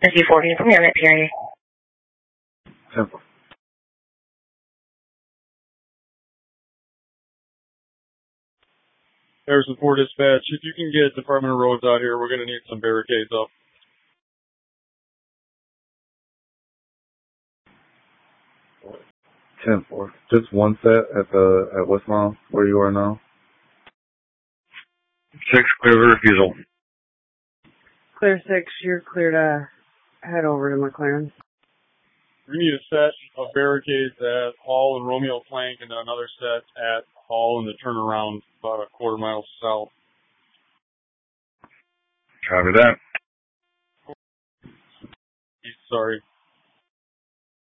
SU-14 from Unit PIA. 10-4. Harrison 4 dispatch, if you can get Department of Roads out here, we're going to need some barricades up. 10-4. Just one set at West Lawn, where you are now. 6, clear the refusal. Clear 6, you're clear to head over to McLaren. We need a set of barricades at Hall and Romeo Flank, and then another set at Hall and the turnaround about a quarter mile south. Copy that. Sorry.